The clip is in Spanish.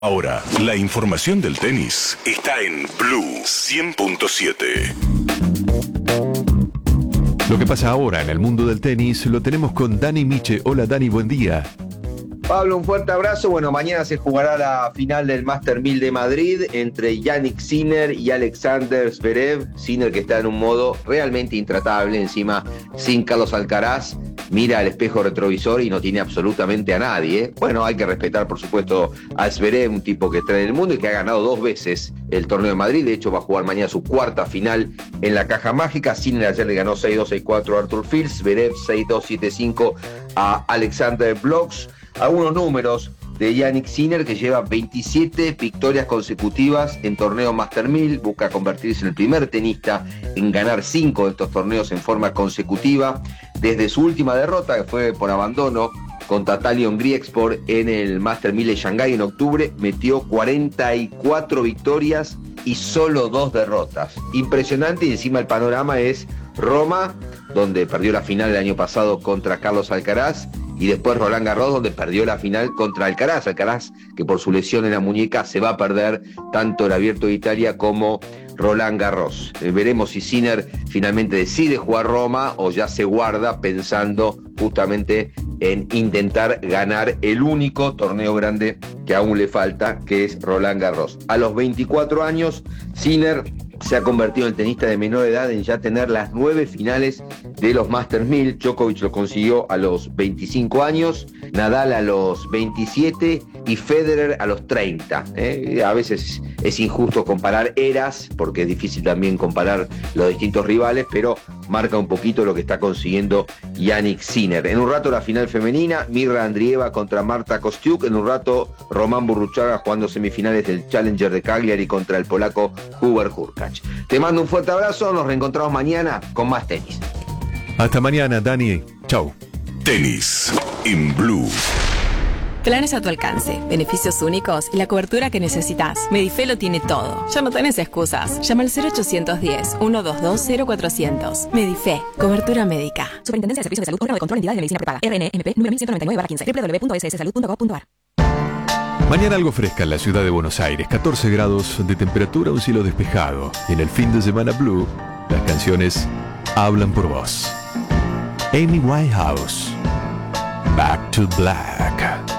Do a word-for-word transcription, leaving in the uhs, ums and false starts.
Ahora, la información del tenis está en Blue cien punto siete. Lo que pasa ahora en el mundo del tenis lo tenemos con Dani Miche. Hola Dani, buen día. Pablo, un fuerte abrazo. Bueno, mañana se jugará la final del Master mil de Madrid entre Jannik Sinner y Alexander Zverev. Sinner, que está en un modo realmente intratable, encima sin Carlos Alcaraz, mira al espejo retrovisor y no tiene absolutamente a nadie, ¿eh? Bueno, hay que respetar, por supuesto, a Zverev, un tipo que está en el mundo y que ha ganado dos veces el torneo de Madrid. De hecho, va a jugar mañana su cuarta final en la Caja Mágica. Sinner ayer le ganó seis dos, seis cuatro a Arthur Fils, Zverev seis dos, siete cinco a Alexander Blocks. Algunos números de Jannik Sinner, que lleva veintisiete victorias consecutivas en torneos Master mil, busca convertirse en el primer tenista en ganar cinco de estos torneos en forma consecutiva. Desde su última derrota, que fue por abandono contra Talion Griekspor en el Master mil de Shanghái en octubre, metió cuarenta y cuatro victorias y solo dos derrotas. Impresionante, y encima el panorama es Roma, donde perdió la final el año pasado contra Carlos Alcaraz, y después Roland Garros, donde perdió la final contra Alcaraz. Alcaraz, que por su lesión en la muñeca se va a perder tanto el Abierto de Italia como Roland Garros. Eh, veremos si Sinner finalmente decide jugar Roma o ya se guarda pensando justamente en intentar ganar el único torneo grande que aún le falta, que es Roland Garros. A los veinticuatro años, Sinner se ha convertido en el tenista de menor edad en ya tener las nueve finales de los Masters mil. Djokovic lo consiguió a los veinticinco años, Nadal a los veintisiete y Federer a los treinta. ¿eh? A veces es injusto comparar eras, porque es difícil también comparar los distintos rivales, pero marca un poquito lo que está consiguiendo Jannik Sinner. En un rato la final femenina, Mirra Andrieva contra Marta Kostiuk. En un rato Román Burruchaga jugando semifinales del Challenger de Cagliari contra el polaco Hubert Hurkacz. Te mando un fuerte abrazo, nos reencontramos mañana con más tenis. Hasta mañana, Dani. Chau. Tenis en Blue. Planes a tu alcance, beneficios únicos y la cobertura que necesitas. Medife lo tiene todo. Ya no tenés excusas. Llama al cero ochocientos diez, ciento veintidós, cero cuatrocientos. Medife, cobertura médica. Superintendencia de Servicios de Salud, órgano de control de entidades de medicina prepaga. R N M P número mil ciento noventa y nueve barra quince. doble u doble u doble u punto s s salud punto gov punto a r. Mañana algo fresca en la ciudad de Buenos Aires. catorce grados de temperatura, un cielo despejado. Y en el fin de semana Blue, las canciones hablan por vos. Amy Winehouse, Back to Black.